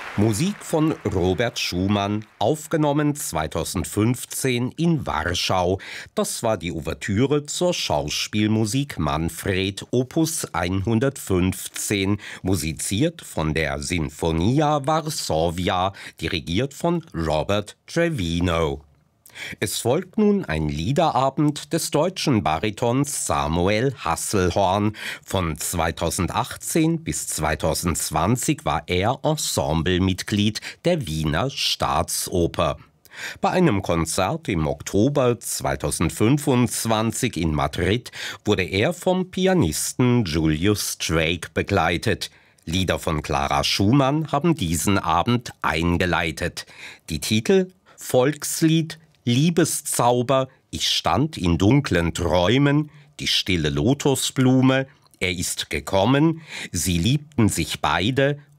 Musik von Robert Schumann, aufgenommen 2015 in Warschau. Das war die Ouvertüre zur Schauspielmusik Manfred, Opus 115, musiziert von der Sinfonia Varsovia, dirigiert von Robert Trevino. Es folgt nun ein Liederabend des deutschen Baritons Samuel Hasselhorn. Von 2018 bis 2020 war er Ensemblemitglied der Wiener Staatsoper. Bei einem Konzert im Oktober 2025 in Madrid wurde er vom Pianisten Julius Drake begleitet. Lieder von Clara Schumann haben diesen Abend eingeleitet. Die Titel: Volkslied, Liebeszauber, ich stand in dunklen Träumen, die stille Lotusblume, er ist gekommen, sie liebten sich beide,